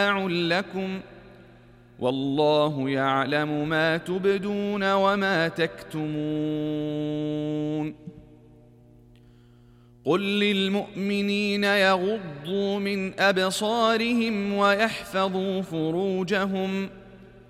لكم والله يعلم ما تبدون وما تكتمون قل للمؤمنين يغضوا من أبصارهم ويحفظوا فروجهم